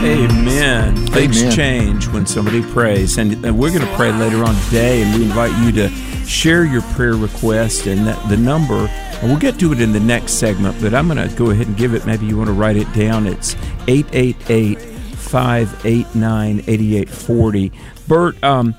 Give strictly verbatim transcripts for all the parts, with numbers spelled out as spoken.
Amen. Things Amen. change when somebody prays. And, and we're going to pray later on today, and we invite you to share your prayer request and that, the number. And we'll get to it in the next segment, but I'm going to go ahead and give it. Maybe you want to write it down. It's eight eight eight, five eight nine, eight eight four zero. Bert, um,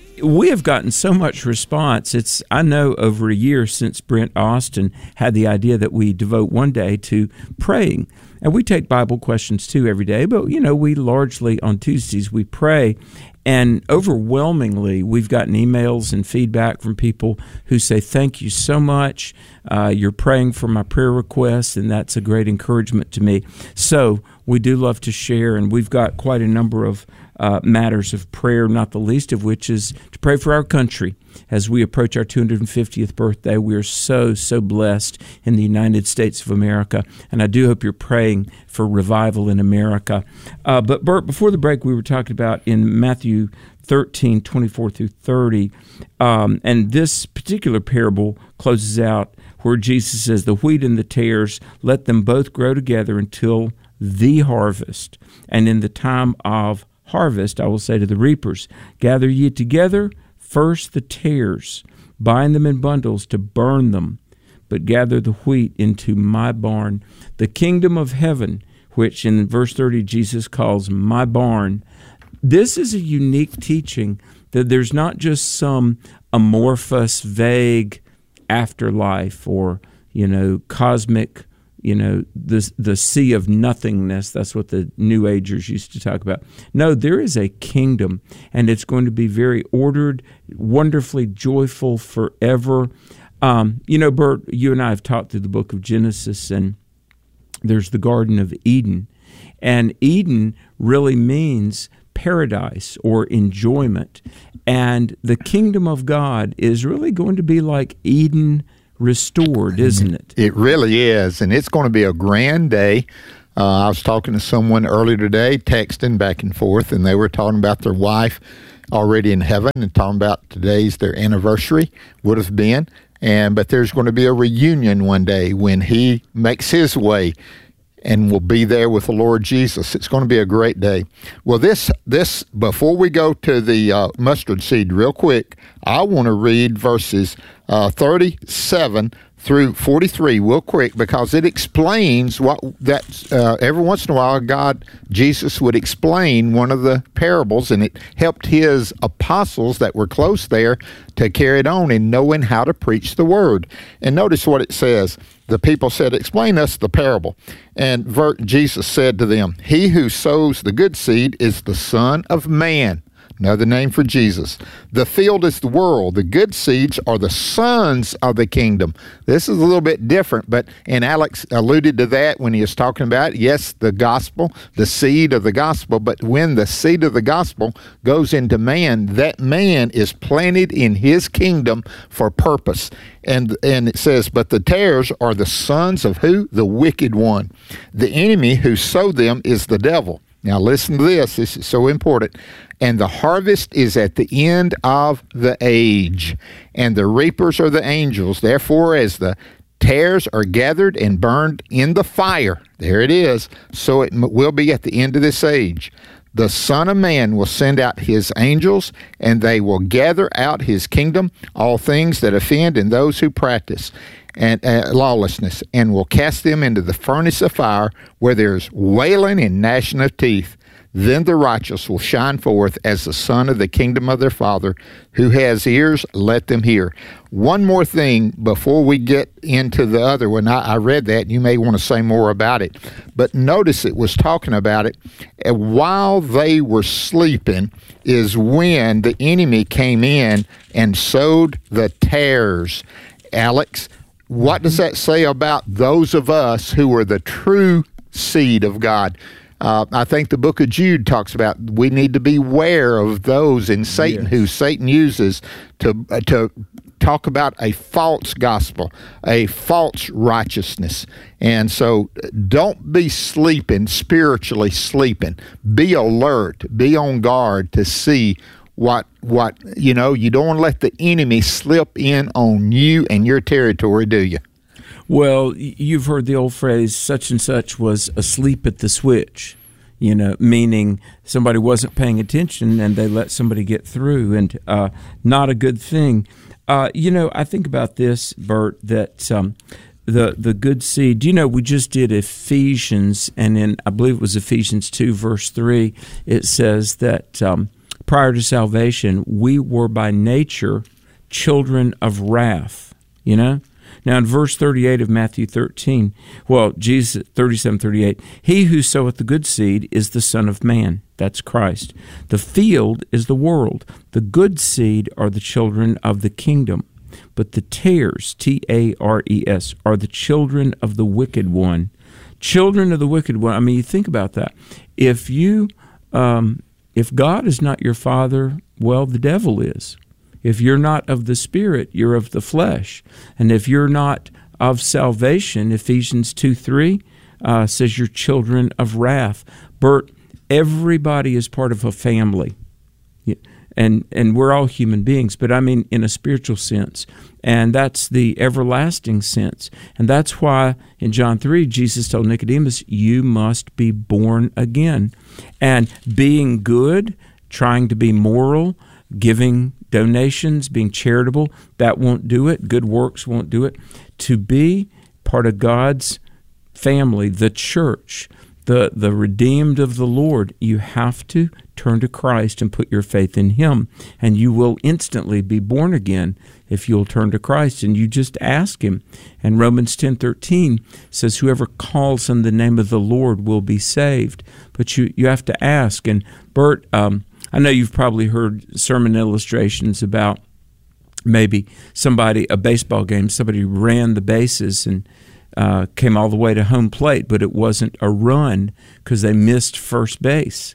we have gotten so much response. It's, I know, over a year since Brent Austin had the idea that we devote one day to praying. And we take Bible questions too every day, but, you know, we largely on Tuesdays we pray. And overwhelmingly, we've gotten emails and feedback from people who say, thank you so much. Uh, you're praying for my prayer requests, and that's a great encouragement to me. So we do love to share, and we've got quite a number of uh, matters of prayer, not the least of which is to pray for our country. As we approach our two hundred fiftieth birthday, we are so, so blessed in the United States of America, and I do hope you're praying for revival in America. Uh, but, Bert, before the break, we were talking about in Matthew thirteen, twenty-four through thirty, um, and this particular parable closes out where Jesus says, the wheat and the tares, let them both grow together until the harvest. And in the time of harvest, I will say to the reapers, gather ye together, first the tares, bind them in bundles to burn them, but gather the wheat into my barn. The kingdom of heaven, which in verse thirty Jesus calls my barn, this is a unique teaching that there's not just some amorphous, vague afterlife or, you know, cosmic, you know, the the sea of nothingness. That's what the New Agers used to talk about. No, there is a kingdom, and it's going to be very ordered, wonderfully joyful forever. Um, you know, Bert, you and I have talked through the book of Genesis, and there's the Garden of Eden. And Eden really means paradise or enjoyment. And the kingdom of God is really going to be like Eden restored, isn't it? It really is, and it's going to be a grand day. Uh, I was talking to someone earlier today, texting back and forth, and they were talking about their wife already in heaven and talking about today's their anniversary, would have been. And but there's going to be a reunion one day when he makes his way and will be there with the Lord Jesus. It's going to be a great day. Well, this, this before we go to the uh, mustard seed real quick, I want to read verses uh, thirty-seven through forty-three real quick, because it explains what that uh, every once in a while God, Jesus would explain one of the parables, and it helped his apostles that were close there to carry it on in knowing how to preach the word. And notice what it says. The people said, explain us the parable. And ver- Jesus said to them, he who sows the good seed is the Son of Man. Another name for Jesus. The field is the world. The good seeds are the sons of the kingdom. This is a little bit different, but, and Alex alluded to that when he was talking about, yes, the gospel, the seed of the gospel, but when the seed of the gospel goes into man, that man is planted in his kingdom for purpose. And and it says, but the tares are the sons of who? The wicked one. The enemy who sowed them is the devil. Now listen to this. This is so important. And the harvest is at the end of the age, and the reapers are the angels. Therefore, as the tares are gathered and burned in the fire, there it is, so it will be at the end of this age. The Son of Man will send out his angels, and they will gather out his kingdom, all things that offend and those who practice and uh, lawlessness, and will cast them into the furnace of fire, where there's wailing and gnashing of teeth. Then the righteous will shine forth as the son of the kingdom of their Father. Who has ears, let them hear. One more thing before we get into the other one. I, I read that, and you may want to say more about it. But notice it was talking about it. And while they were sleeping is when the enemy came in and sowed the tares. Alex, what does that say about those of us who are the true seed of God? Uh, I think the book of Jude talks about we need to beware of those in Satan, yes, who Satan uses to uh, to talk about a false gospel, a false righteousness. And so don't be sleeping, spiritually sleeping. Be alert, be on guard to see what, what you know, you don't want to let the enemy slip in on you and your territory, do you? Well, you've heard the old phrase, such and such was asleep at the switch. you know, meaning somebody wasn't paying attention and they let somebody get through, and uh, not a good thing. Uh, you know, I think about this, Bert, that um, the the good seed, you know, we just did Ephesians, and in, I believe it was Ephesians two, verse three, it says that um, prior to salvation, we were by nature children of wrath, you know? Now, in verse thirty-eight of Matthew thirteen, well, Jesus, thirty-seven, thirty-eight, he who soweth the good seed is the Son of Man. That's Christ. The field is the world. The good seed are the children of the kingdom. But the tares, T A R E S, are the children of the wicked one. Children of the wicked one. I mean, you think about that. If you, um, if God is not your father, well, the devil is. If you're not of the Spirit, you're of the flesh. And if you're not of salvation, Ephesians two three uh, says you're children of wrath. Bert, everybody is part of a family. And and we're all human beings, but I mean in a spiritual sense. And that's the everlasting sense. And that's why in John three, Jesus told Nicodemus, you must be born again. And being good, trying to be moral, giving donations, being charitable, that won't do it. Good works won't do it. To be part of God's family, the church, the, the redeemed of the Lord, you have to turn to Christ and put your faith in Him, and you will instantly be born again if you'll turn to Christ, and you just ask Him. And Romans ten thirteen says, whoever calls on the name of the Lord will be saved. But you, you have to ask. And Bert, um, I know you've probably heard sermon illustrations about maybe somebody, a baseball game, somebody ran the bases and uh, came all the way to home plate, but it wasn't a run because they missed first base.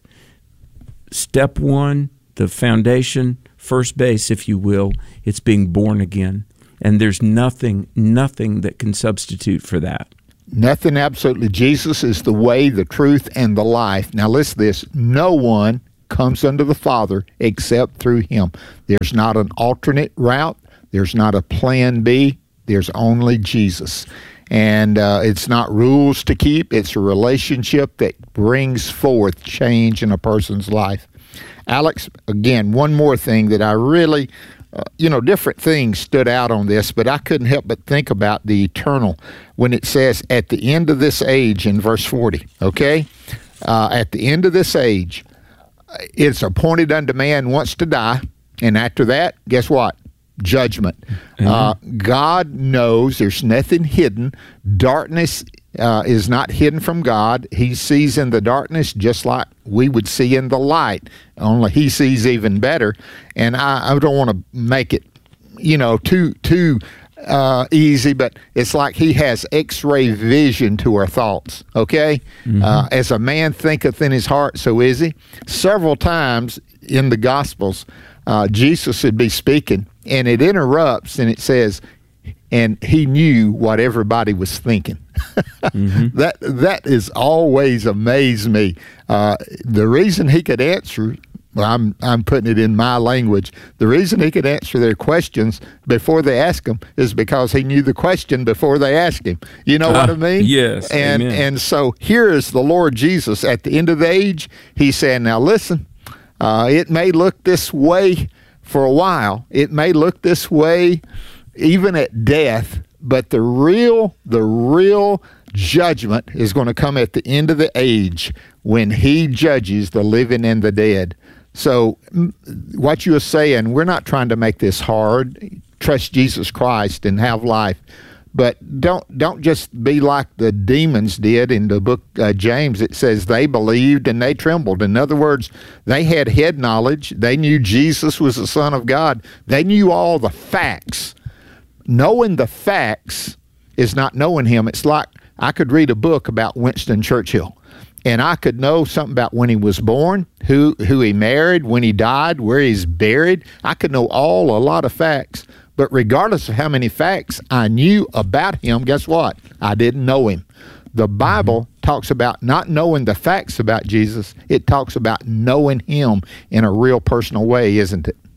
Step one, the foundation, first base, if you will, it's being born again. And there's nothing, nothing that can substitute for that. Nothing, absolutely. Jesus is the way, the truth, and the life. Now listen to this. No one comes unto the Father except through Him. There's not an alternate route. There's not a plan B. There's only Jesus. And uh, it's not rules to keep. It's a relationship that brings forth change in a person's life. Alex, again, one more thing that I really, uh, you know, different things stood out on this, but I couldn't help but think about the eternal when it says at the end of this age in verse forty, okay? Uh, at the end of this age, it's appointed unto man once to die, and after that, guess what? Judgment. Mm-hmm. Uh, God knows there's nothing hidden. Darkness uh, is not hidden from God. He sees in the darkness just like we would see in the light, only He sees even better. And I, I don't want to make it, you know, too too uh, easy, but it's like He has X-ray vision to our thoughts, okay? Mm-hmm. Uh, as a man thinketh in his heart, so is he. Several times in the Gospels, uh, Jesus would be speaking, and it interrupts, and it says, and He knew what everybody was thinking. Mm-hmm. That that is always amazed me. Uh, the reason He could answer, well, I'm I'm putting it in my language. The reason He could answer their questions before they ask them is because He knew the question before they asked Him. You know uh, what I mean? Yes. And amen. And so here is the Lord Jesus at the end of the age. He's saying, now listen, uh, it may look this way for a while. It may look this way even at death, but the real, the real judgment is going to come at the end of the age when He judges the living and the dead. So what you are saying, we're not trying to make this hard. Trust Jesus Christ and have life. But don't don't just be like the demons did in the book uh, James. It says they believed and they trembled. In other words, they had head knowledge. They knew Jesus was the Son of God. They knew all the facts. Knowing the facts is not knowing Him. It's like I could read a book about Winston Churchill, and I could know something about when he was born, who who he married, when he died, where he's buried. I could know all a lot of facts. But regardless of how many facts I knew about him, guess what? I didn't know Him. The Bible mm-hmm. talks about not knowing the facts about Jesus. It talks about knowing Him in a real personal way, isn't it?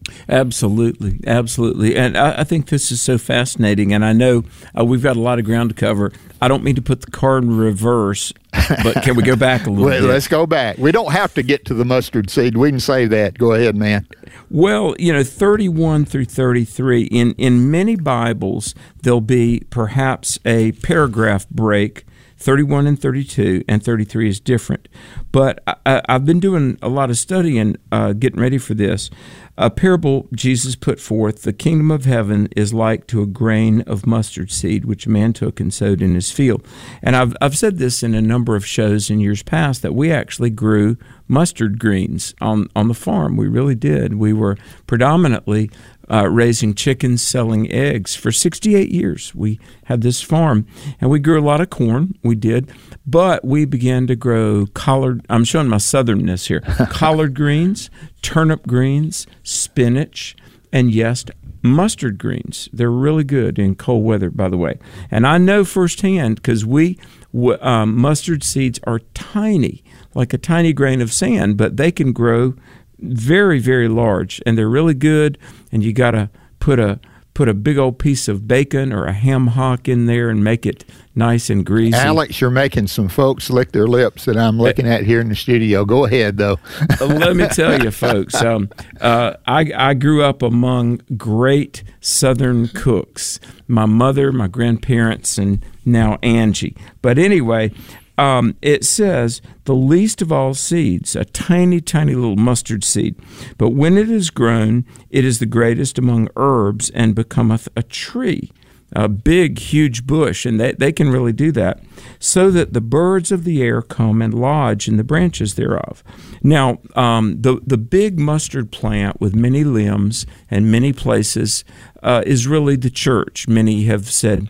Absolutely, absolutely. And I, I think this is so fascinating, and I know uh, we've got a lot of ground to cover. I don't mean to put the car in reverse, but can we go back a little well, bit? Let's go back. We don't have to get to the mustard seed. We can save that. Go ahead, man. Well, you know, thirty-one through thirty-three, in, in many Bibles, there'll be perhaps a paragraph break. thirty-one and thirty-two, and thirty-three is different. But I, I've been doing a lot of studying, uh, getting ready for this. A parable Jesus put forth, the kingdom of heaven is like to a grain of mustard seed, which a man took and sowed in his field. And I've, I've said this in a number of shows in years past, that we actually grew mustard greens on, on the farm. We really did. We were predominantly Uh, raising chickens, selling eggs. For sixty-eight years, we had this farm, and we grew a lot of corn. We did, but we began to grow collard, I'm showing my southernness here, collard greens, turnip greens, spinach, and yes, mustard greens. They're really good in cold weather, by the way. And I know firsthand, because we, um, mustard seeds are tiny, like a tiny grain of sand, but they can grow very, very large, and they're really good. And you got to put a put a big old piece of bacon or a ham hock in there and make it nice and greasy. Alex, you're making some folks lick their lips that I'm looking at here in the studio. Go ahead, though. Let me tell you, folks, um, uh, I, I grew up among great Southern cooks. My mother, my grandparents, and now Angie. But anyway, Um, it says, the least of all seeds, a tiny, tiny little mustard seed. But when it is grown, it is the greatest among herbs and becometh a tree, a big, huge bush. And they, they can really do that, so that the birds of the air come and lodge in the branches thereof. Now, um, the, the big mustard plant with many limbs and many places uh, is really the church, many have said.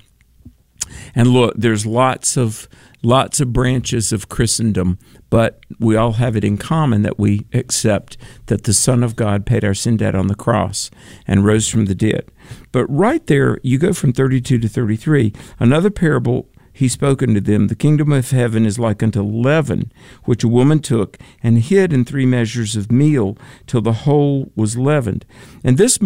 And look, there's lots of lots of branches of Christendom, but we all have it in common that we accept that the Son of God paid our sin debt on the cross and rose from the dead. But right there, you go from thirty-two to thirty-three, another parable he spoke unto them, the kingdom of heaven is like unto leaven, which a woman took and hid in three measures of meal till the whole was leavened. And this